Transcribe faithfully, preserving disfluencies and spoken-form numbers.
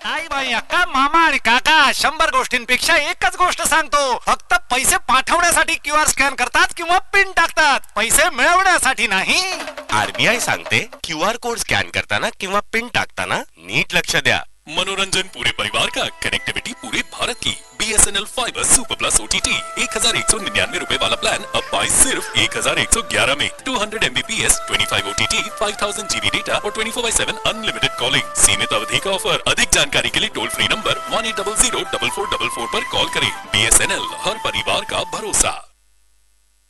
आई by अक्का मामा आणि काका शंभर गोष्टींपेक्षा एकच गोष्ट सांगतो, फक्त पैसे पाठवण्यासाठी क्यू आर स्कॅन करतात किंवा पिन टाकतात, पैसे मिळवण्यासाठी नाही। आरबीआय सांगते क्यू आर कोड स्कॅन करताना किंवा पिन टाकताना नीट लक्ष द्या। मनोरंजन पूरे परिवार का, कनेक्टिविटी पूरे भारत की। B S N L fibre super plus O T T एक हजार एक सौ निन्यानवे रूपए वाला प्लान अब बाई सिर्फ एक हजार एक सौ ग्यारह में। दो सौ एम बी पी एस, पच्चीस ओ टी टी, पाँच हज़ार जी बी डेटा और चौबीस बाई सात अनलिमिटेड कॉलिंग। सीमित अवधि का ऑफर। अधिक जानकारी के लिए toll free number one eight double zero double four double four पर कॉल करें। बी एस एन एल हर परिवार का भरोसा।